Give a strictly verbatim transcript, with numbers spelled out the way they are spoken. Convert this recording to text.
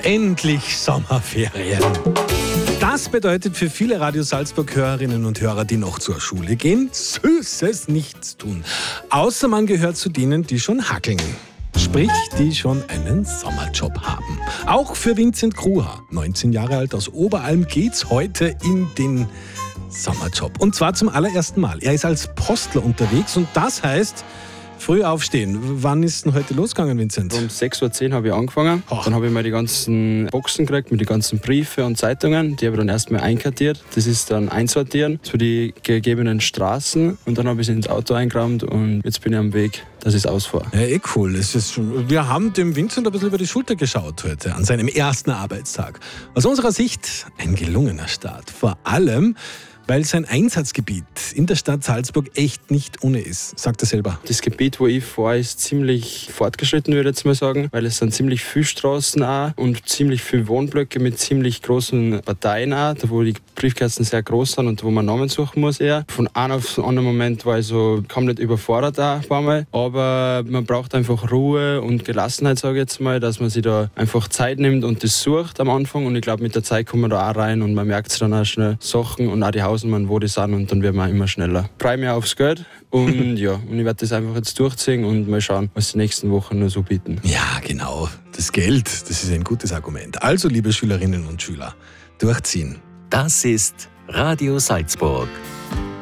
endlich Sommerferien. Das bedeutet für viele Radio Salzburg-Hörerinnen und Hörer, die noch zur Schule gehen, süßes Nichtstun. Außer man gehört zu denen, die schon hackeln. Sprich, die schon einen Sommerjob haben. Auch für Vincent Kruha, neunzehn Jahre alt aus Oberalm, geht's heute in den Sommerjob. Und zwar zum allerersten Mal. Er ist als Postler unterwegs und das heißt, früh aufstehen. Wann ist denn heute losgegangen, Vincent? Um sechs Uhr zehn habe ich angefangen. Och. Dann habe ich mal die ganzen Boxen gekriegt mit den ganzen Briefe und Zeitungen. Die habe ich dann erstmal einkartiert. Das ist dann einsortieren zu den gegebenen Straßen. Und dann habe ich es ins Auto eingerammt und jetzt bin ich am Weg, dass ich es ausfahre. Ja, eh cool. Es ist schon, wir haben dem Vincent ein bisschen über die Schulter geschaut heute an seinem ersten Arbeitstag. Aus unserer Sicht ein gelungener Start. Vor allem, weil sein Einsatzgebiet in der Stadt Salzburg echt nicht ohne ist, sagt er selber. Das Gebiet, wo ich fahre, ist ziemlich fortgeschritten, würde ich jetzt mal sagen, weil es sind ziemlich viele Straßen auch und ziemlich viele Wohnblöcke mit ziemlich großen Parteien auch, da wo die Briefkästen sehr groß sind und wo man Namen suchen muss eher. Von einem auf den anderen Moment war ich so komplett überfordert auch ein paar Mal, aber man braucht einfach Ruhe und Gelassenheit, sage ich jetzt mal, dass man sich da einfach Zeit nimmt und das sucht am Anfang und ich glaube, mit der Zeit kommt man da auch rein und man merkt sich dann auch schnell Sachen und auch die Hausnummern, wo die sind und dann wird man immer schneller. Ich freue mich aufs Geld und ja, und ich werde das einfach jetzt durchziehen und mal schauen, was die nächsten Wochen nur so bieten. Ja, genau. Das Geld, das ist ein gutes Argument. Also, liebe Schülerinnen und Schüler, durchziehen. Das ist Radio Salzburg.